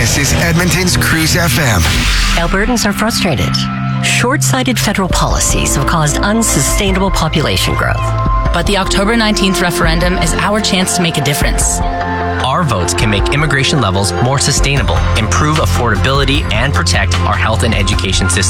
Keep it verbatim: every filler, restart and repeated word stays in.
This is Edmonton's Cruise F M. Albertans are frustrated. Short-sighted federal policies have caused unsustainable population growth. But the October nineteenth referendum is our chance to make a difference. Our votes can make immigration levels more sustainable, improve affordability, and protect our health and education system.